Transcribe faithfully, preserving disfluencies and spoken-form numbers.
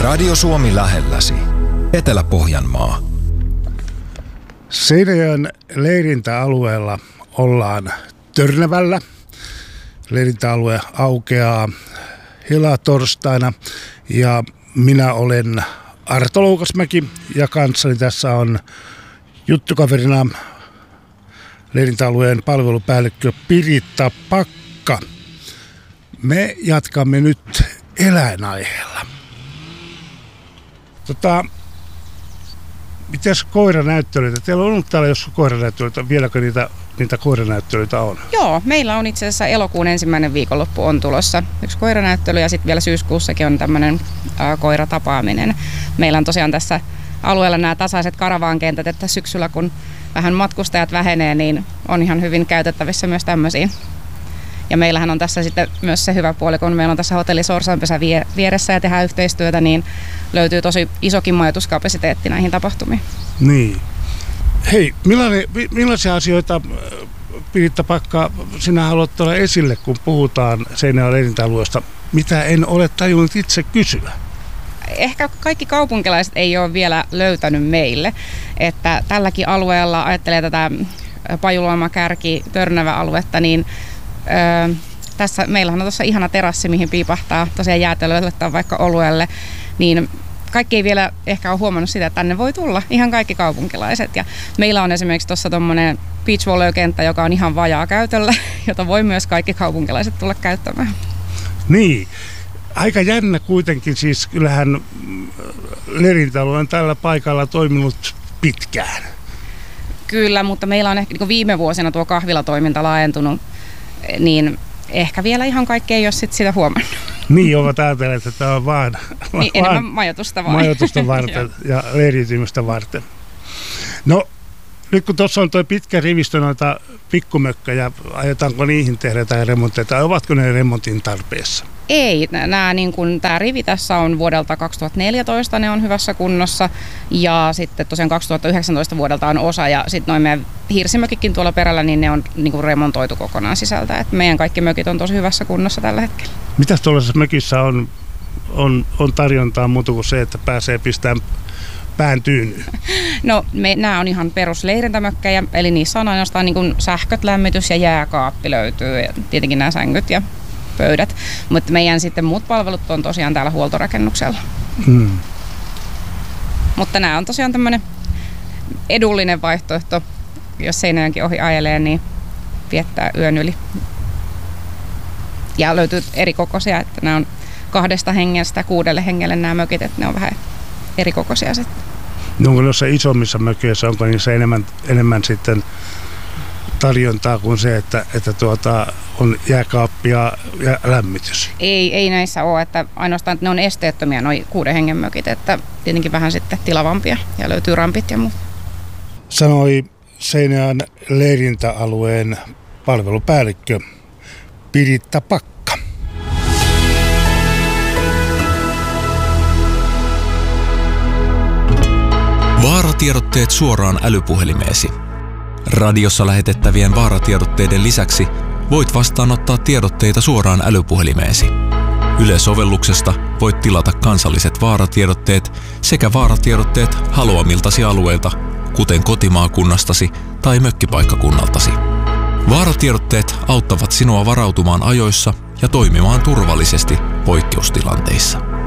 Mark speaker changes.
Speaker 1: Radio Suomi lähelläsi. Etelä-Pohjanmaa.
Speaker 2: Seinäjoen leirintäalueella ollaan Törnävällä. Leirintäalue aukeaa helatorstaina ja minä olen Arto Loukasmäki ja kanssani tässä on juttukaverina leirintäalueen palvelupäällikkö Piritta Pakka. Me jatkamme nyt eläinaiheella. Tota, mitäs koiranäyttelyitä? Teillä on ollut täällä joskus koiranäyttelyitä. Vieläkö niitä, niitä koiranäyttelyitä on?
Speaker 3: Joo, meillä on itse asiassa elokuun ensimmäinen viikonloppu on tulossa yksi koiranäyttely ja sitten vielä syyskuussakin on tämmöinen ä, koiratapaaminen. Meillä on tosiaan tässä alueella nämä tasaiset karavaankentät, että syksyllä kun vähän matkustajat vähenee, niin on ihan hyvin käytettävissä myös tämmöisiä. Ja meillähän on tässä sitten myös se hyvä puoli, kun meillä on tässä hotelli Sorsanpesä vieressä ja tehdään yhteistyötä, niin löytyy tosi isokin majoituskapasiteetti näihin tapahtumiin.
Speaker 2: Niin. Hei, millaisia asioita, Piritta Pakka, sinä haluat tuoda esille, kun puhutaan Seinäjoen leirintäalueesta, mitä en ole tajunnut itse kysyä?
Speaker 3: Ehkä kaikki kaupunkilaiset ei ole vielä löytänyt meille, että tälläkin alueella ajattelee tätä Pajuluoma, Kärki, Törnävä-aluetta, niin Öö, tässä meillähän on tuossa ihana terassi, mihin piipahtaa tosiaan jäätelölle tai vaikka oluelle, niin kaikki ei vielä ehkä ole huomannut sitä, että tänne voi tulla ihan kaikki kaupunkilaiset. Ja meillä on esimerkiksi tuossa tuommoinen beach volley-kenttä, joka on ihan vajaa käytöllä, jota voi myös kaikki kaupunkilaiset tulla käyttämään.
Speaker 2: Niin, aika jännä kuitenkin, siis kyllähän leirintäalue on tällä paikalla toiminut pitkään.
Speaker 3: Kyllä, mutta meillä on ehkä niin viime vuosina tuo kahvilatoiminta laajentunut, niin ehkä vielä ihan kaikki ei ole sit sitä huomannut.
Speaker 2: Niin, ovat ajatelleet, että tämä on vaan,
Speaker 3: niin,
Speaker 2: vaan
Speaker 3: enemmän majoitusta, vaan.
Speaker 2: majoitusta varten ja leiriytymistä varten. No, nyt kun tuossa on tuo pitkä rivistö noita pikkumökköjä, aiotaanko niihin tehdä jotain remontteja, tai ovatko ne remontin tarpeessa?
Speaker 3: Ei, nämä, niin kuin, tämä rivi tässä on vuodelta kaksituhattaneljätoista, ne on hyvässä kunnossa, ja sitten tosiaan kaksituhattayhdeksäntoista vuodelta on osa, ja sitten noin meidän hirsimökikin tuolla perällä, niin ne on niin kuin remontoitu kokonaan sisältä, että meidän kaikki mökit on tosi hyvässä kunnossa tällä hetkellä. Mitäs
Speaker 2: tuollaisessa mökissä on, on, on tarjontaa muuta kuin se, että pääsee pistämään pään tyynyyn?
Speaker 3: No, me, nämä on ihan perusleirintämökkejä, eli niissä on ainoastaan niin kuin sähköt, lämmitys ja jääkaappi löytyy, ja tietenkin nämä sängyt ja pöydät, mutta meidän sitten muut palvelut on tosiaan täällä huoltorakennuksella. Hmm. Mutta nämä on tosiaan tämmöinen edullinen vaihtoehto, jos Seinäjoenkin ohi ajelee, niin viettää yön yli. Ja löytyy eri kokoisia, että nämä on kahdesta hengestä kuudelle hengelle nämä mökit, että ne on vähän eri kokoisia sitten.
Speaker 2: No onko noissa isommissa mökeissä, onko niissä enemmän, enemmän sitten tarjontaa kuin se, että, että tuota, on jääkaappi ja, ja lämmitys?
Speaker 3: Ei, ei näissä ole, että ainoastaan että ne on esteettömiä noin kuuden hengen mökit, että tietenkin vähän sitten tilavampia ja löytyy rampit ja muu.
Speaker 2: Sanoi Seinäjoen leirintäalueen palvelupäällikkö Piritta Pakka.
Speaker 4: Vaaratiedotteet suoraan älypuhelimeesi. Radiossa lähetettävien vaaratiedotteiden lisäksi voit vastaanottaa tiedotteita suoraan älypuhelimeesi. Yle-sovelluksesta voit tilata kansalliset vaaratiedotteet sekä vaaratiedotteet haluamiltasi alueilta, kuten kotimaakunnastasi tai mökkipaikkakunnaltasi. Vaaratiedotteet auttavat sinua varautumaan ajoissa ja toimimaan turvallisesti poikkeustilanteissa.